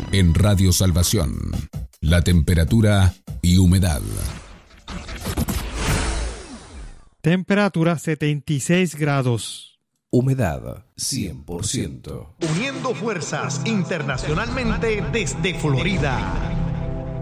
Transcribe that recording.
En Radio Salvación, la temperatura y humedad. Temperatura 76 grados. Humedad 100%. Uniendo fuerzas internacionalmente desde Florida.